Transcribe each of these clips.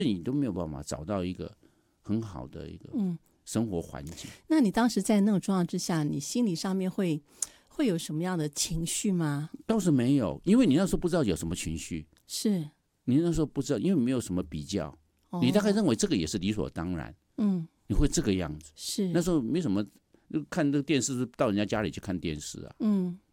你都没有办法找到一个很好的一个生活环境。 那你当时在那种状况之下，你心理上面会有什么样的情绪吗？ 倒是没有，因为你那时候不知道有什么情绪， 是你那时候不知道，因为没有什么比较，你大概认为这个也是理所当然，你会这个样子。 是那时候没什么，看这个电视是到人家家里去看电视啊，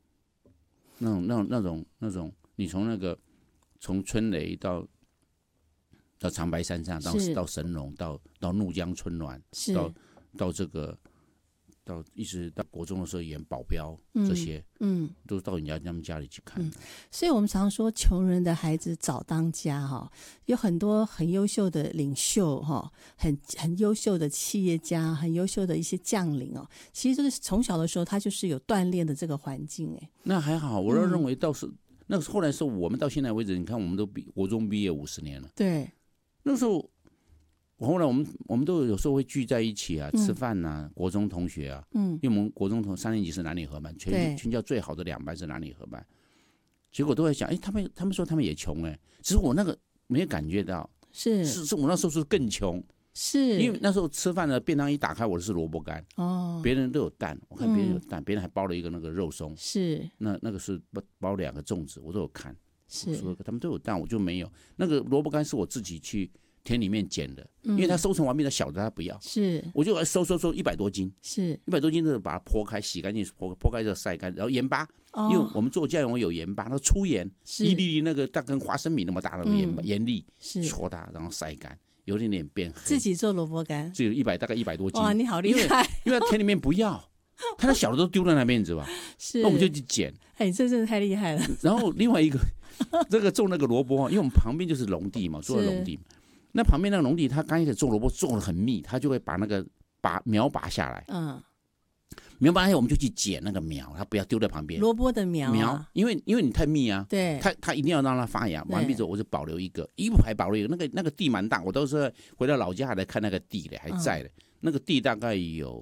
那种，你从春雷到长白山上，到神农，到怒江春暖，到这个。一直到国中的时候演保镖，这些都到他们家里去看。 所以我们常说穷人的孩子早当家有很多很优秀的领袖很优秀的企业家，很优秀的一些将领其实就是从小的时候他就是有锻炼的这个环境。 那还好，我都认为倒是那后来是我们到现在为止，你看我们都国中毕业50年了， 对， 那时候。后来我们都有时候会聚在一起啊，吃饭啊，国中同学啊，因为我们国中3年级是男女合班，全校最好的2班是男女合班，结果都在想，他们说他们也穷只是我那个没有感觉到，是我那时候是更穷，是因为那时候吃饭的便当一打开，我的是萝卜干，别人都有蛋，我看别人有蛋，别人还包了一个那个肉松，是那个是包2个粽子，我都有看，是他们都有蛋，我就没有，那个萝卜干是我自己去田里面捡的，因为他收成完毕的小的他不要，是我就收100多斤，是100多斤就把它剖开洗干净，剖开之后晒干，然后盐巴，因为我们做酱油有盐巴，那粗盐一粒粒那个大跟花生米那么大的盐粒，搓它然后晒干，有点变黑。自己做萝卜干， 只有大概100多斤。 哇，你好厉害！ 因为田里面不要，他那小的都丢在那边，你知道吧？是，那我们就去捡。 哎，这真的太厉害了。 然后另外一个，这个种那个萝卜，因为我们旁边就是农地嘛，做农地嘛。那旁边那个农地，他刚开始种萝卜种得很密，他就会把那个苗拔下来。苗拔下来，我们就去捡那个苗，他不要丢在旁边。 萝卜的苗， 因为你太密啊， 对， 他一定要让它发芽。完毕之后，我就保留一排保留一个。那个地蛮大，我都是回到老家还来看那个地嘞，还在的。那个地大概有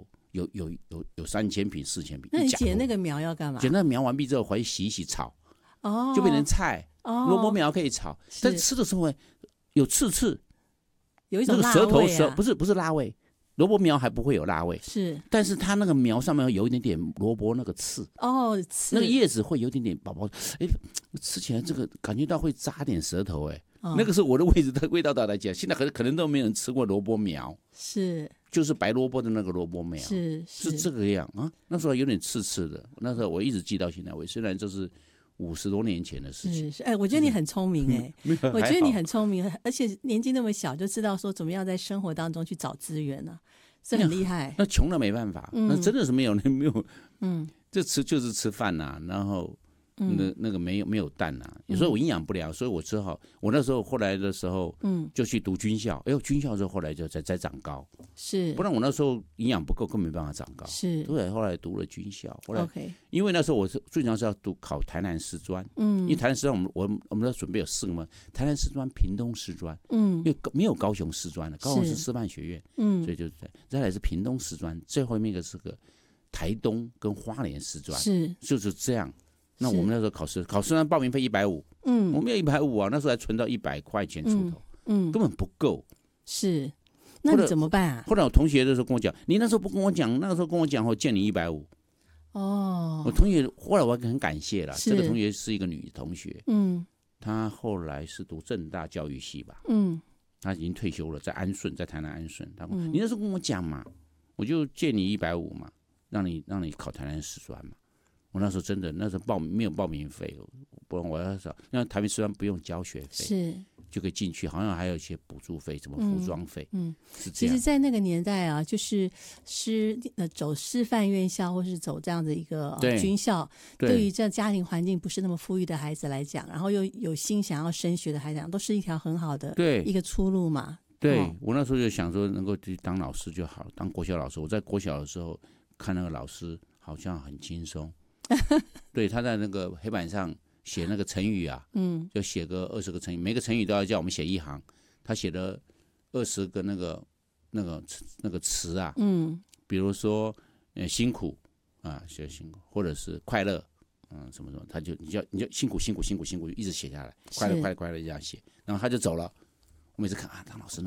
3000坪、4000坪。 那你捡那个苗要干嘛？ 捡那个苗完毕之后，回去洗一洗炒，就变成菜。萝卜苗可以炒，但吃的时候有刺。 有一种辣味啊， 不是辣味，萝卜苗还不会有辣味，是，但是它那个苗上面有一点点萝卜那个刺，刺那个叶子会有一点点薄薄，吃起来这个感觉到会扎点舌头，那个是我的味道来讲，现在可能都没有人吃过萝卜苗，是，就是白萝卜的那个萝卜苗，是这个样啊，那时候有点刺的，那时候我一直记到现在，虽然这是50多年前的事情。 我觉得你很聪明我觉得你很聪明，而且年纪那么小就知道说怎么样在生活当中去找资源这很厉害。 那穷了没办法，那真的是没有，这就是吃饭然后那个没有蛋有时候我营养不良，所以我只好我那时候后来的时候就去读军校，军校之后后来就才长高，是，不然我那时候营养不够，根本没办法长高，是，对，后来读了军校，后来因为那时候我最主要是要考台南师专，因为台南师专我们都准备有4个嘛，台南师专、屏东师专，因为没有高雄师专的，高雄是师范学院，所以就再来是屏东师专，最后面一个是个台东跟花莲师专，就是这样。那我们那时候考试报名费150，我们要150啊，那时候还存到100块钱出头，根本不够。是， 那你怎么办啊？ 后来我同学的时候跟我讲，你那时候不跟我讲，那个时候跟我讲后借你150。我同学后来我很感谢了，这个同学是一个女同学，她后来是读政大教育系吧，她已经退休了，在台南安顺。她说你那时候跟我讲嘛，我就借你150嘛，让你考台南师专嘛。我那时候真的，那时候没有报名费，不然我要找，那台北师专不用交学费，是就可以进去，好像还有一些补助费，什么服装费，是这样。 其实，在那个年代啊，就是走师范院校或是走这样的一个军校，对于这家庭环境不是那么富裕的孩子来讲，然后又有心想要升学的孩子来讲，都是一条很好的一个出路嘛。 对，我那时候就想说，能够去当老师就好，当国小老师。我在国小的时候看那个老师好像很轻松。对，他在那个黑板上写那个成语啊，就写个20个成语，每个成语都要叫我们写1行。他写了20个那个词啊，比如说辛苦啊，写辛苦，或者是快乐，什么什么，你就辛苦，一直写下来，快乐这样写，然后他就走了。 我每次看啊，当老师